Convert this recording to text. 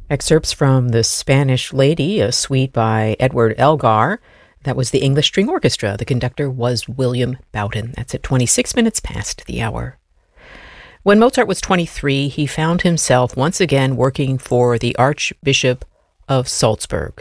Excerpts from The Spanish Lady, a suite by Edward Elgar. That was the English String Orchestra. The conductor was William Bowden. That's at 26 minutes past the hour. When Mozart was 23, he found himself once again working for the Archbishop of Salzburg.